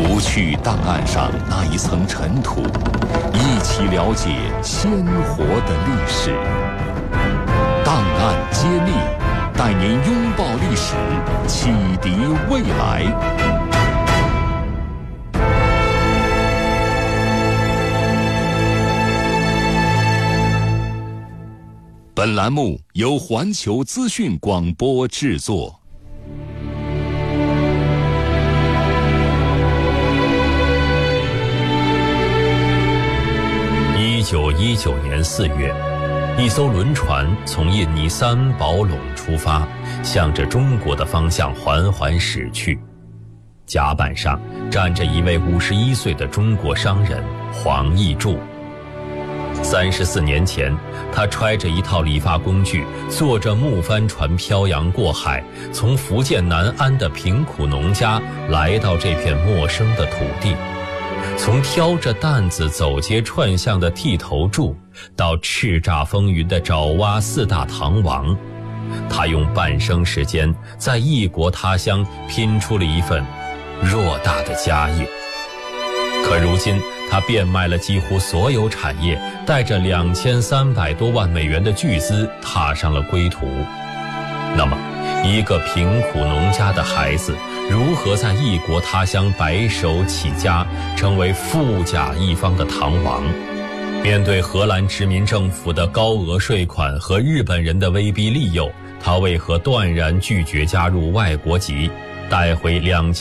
除去档案上那一层尘土，一起了解鲜活的历史。档案揭秘，带您拥抱历史，启迪未来。本栏目由环球资讯广播制作。 1919年4月，一艘轮船从印尼三宝垄出发，向着中国的方向缓缓驶去。甲板上站着一位51岁的中国商人黄义柱。34年前，他揣着一套理发工具，坐着木帆船漂洋过海，从福建南安的贫苦农家来到这片陌生的土地。从挑着担子走街串巷的剃头柱，到叱咤风云的爪哇四大唐王，他用半生时间在异国他乡拼出了一份偌大的家业。可如今他变卖了几乎所有产业，带着2300多万美元的巨资踏上了归途。那么一个贫苦农家的孩子如何在异国他乡白手起家，成为富甲一方的唐王？面对荷兰殖民政府的高额税款和日本人的威逼利诱，他为何断然拒绝加入外国籍？带回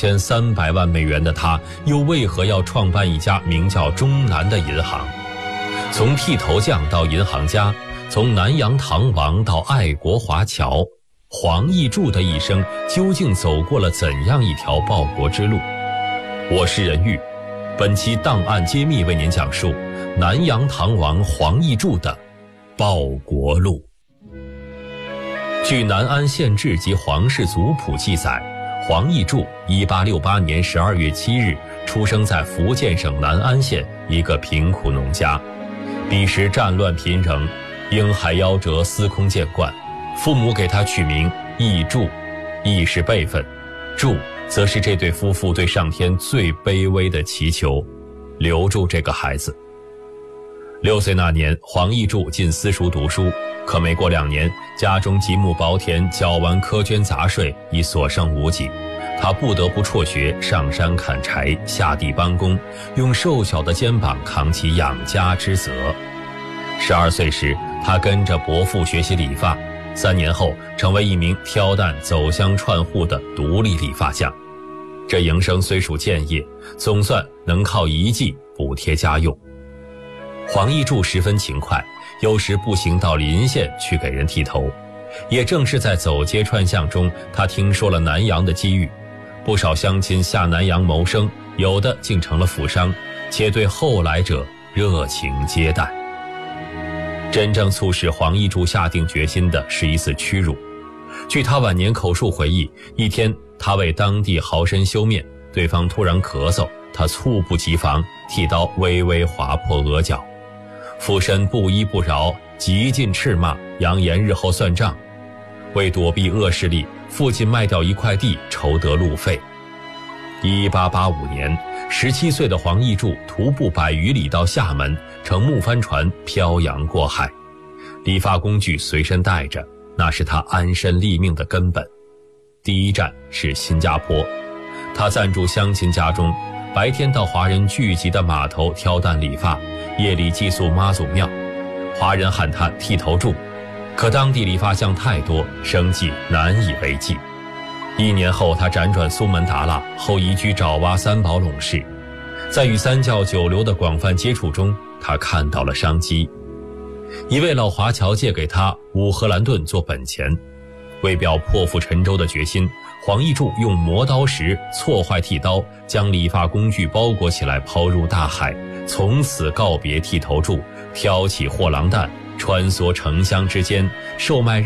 2300万美元的他，又为何要创办一家名叫中南的银行？从剃头匠到银行家，从南洋唐王到爱国华侨，黄义柱的一生究竟走过了怎样一条报国之路？我是任玉，本期档案揭秘为您讲述南洋唐王黄义柱的报国路。据南安县志及皇室族谱记载，黄义柱1868年12月7日出生在福建省南安县一个贫苦农家。彼时战乱频仍，婴孩夭折，司空见惯，父母给他取名义柱，义是辈分，柱则是这对夫妇对上天最卑微的祈求，留住这个孩子。6岁那年，黄义柱进私塾读书，可没过2年，家中几亩薄田缴完苛捐杂税，已所剩无几，他不得不辍学，上山砍柴，下地帮工，用瘦小的肩膀扛起养家之责。12岁时，他跟着伯父学习理发，3年后成为一名挑担走乡串户的独立理发匠。这营生虽属建业，总算能靠一技补贴家用。黄义柱十分勤快，有时步行到邻县去给人剃头。也正是在走街串巷中，他听说了南洋的机遇，不少乡亲下南洋谋生，有的竟成了富商，且对后来者热情接待。真正促使黄义柱下定决心的是一次屈辱。据他晚年口述回忆，一天他为当地豪绅修面，对方突然咳嗽，他猝不及防，剃刀微微划破额角。富绅不依不饶，极尽斥骂，扬言日后算账。为躲避恶势力，父亲卖掉一块地，筹得路费。1885年，17岁的黄义柱徒步100余里到厦门，乘木帆船漂洋过海。理发工具随身带着，那是他安身立命的根本。第一站是新加坡，他暂住乡亲家中，白天到华人聚集的码头挑担理发，夜里寄宿妈祖庙。华人喊他剃头柱，可当地理发匠太多，生计难以为继。1年后，他辗转苏门答腊，后移居爪哇三宝垄市。在与三教九流的广泛接触中，他看到了商机。一位老华侨借给他5荷兰盾做本钱，为表破釜沉舟的决心，黄义柱用磨刀石挫坏剃刀，将理发工具包裹起来抛入大海，从此告别剃头柱，挑起货郎担，穿梭城乡之间，售卖